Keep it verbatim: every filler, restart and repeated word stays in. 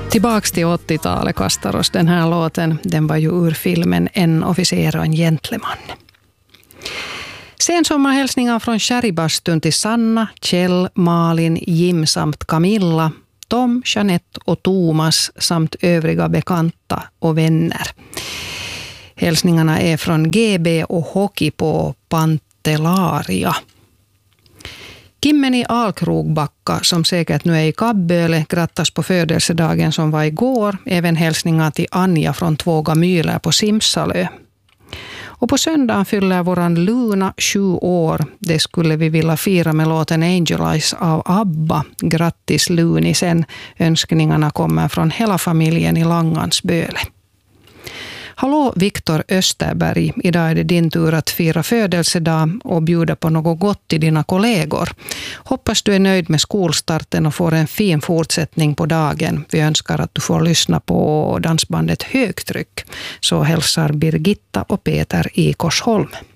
Tillbaks till åttiotalet kastar oss den här låten. Den var ju ur filmen En officer och en gentleman. Sen sommarhälsningar från Kärribastun till Sanna, Kjell, Malin, Jim samt Camilla, Tom, Jeanette och Thomas samt övriga bekanta och vänner. Hälsningarna är från G B och Hockey på Pantelaria. Kimmen i Alkrogbacka, som säkert nu är i Kabböle, grattas på födelsedagen som var igår. Även hälsningar till Anja från Två Gamyler på Simsalö. Och på söndagen fyller våran Luna sju år. Det skulle vi vilja fira med låten Angel Eyes av ABBA. Grattis Lunisen. Önskningarna kommer från hela familjen i Langansböle. Hallå Viktor Österberg, idag är det din tur att fira födelsedag och bjuda på något gott till dina kollegor. Hoppas du är nöjd med skolstarten och får en fin fortsättning på dagen. Vi önskar att du får lyssna på dansbandet Högtryck. Så hälsar Birgitta och Peter i Korsholm.